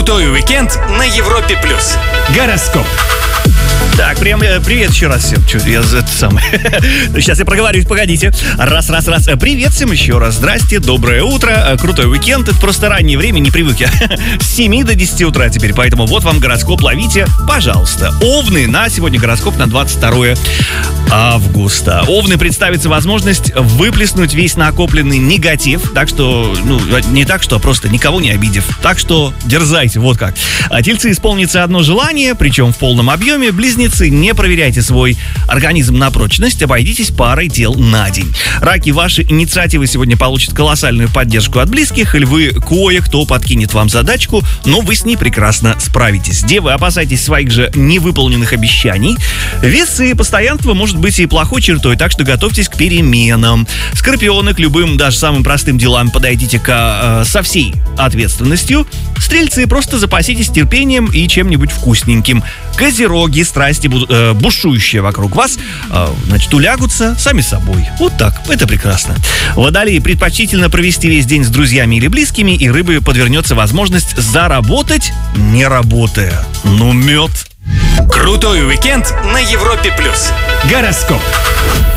Крутой уикенд на Европе+. Гороскоп. Так, привет еще раз всем. Сейчас я проговорюсь, погодите. Раз. Привет всем еще раз. Здрасте, доброе утро. Крутой уикенд. Это просто раннее время, не привык я. С 7 до 10 утра теперь. Поэтому вот вам гороскоп, ловите, пожалуйста. Овны, на сегодня гороскоп на 22 августа. Овны, представится возможность выплеснуть весь накопленный негатив. Так что, не так что, а просто никого не обидев. Так что дерзайте, вот как. Тельцы, исполнится одно желание, причем в полном объеме. Близнецы, не проверяйте свой организм на прочность, обойдитесь парой дел на день. Раки, ваши инициативы сегодня получат колоссальную поддержку от близких. Львы, кое-кто подкинет вам задачку, но вы с ней прекрасно справитесь. Девы, опасайтесь своих же невыполненных обещаний. Весы, постоянство может быть и плохой чертой, так что готовьтесь к переменам. Скорпионы, к любым, даже самым простым делам подойдите со всей ответственностью. Стрельцы, просто запаситесь терпением и чем-нибудь вкусненьким. Козероги, страсти будут бушующие вокруг вас, улягутся сами собой. Вот так, это прекрасно. Водолеи, предпочтительно провести весь день с друзьями или близкими, и рыбы подвернется возможность заработать, не работая. Мед. Крутой уикенд на Европе+. Гороскоп.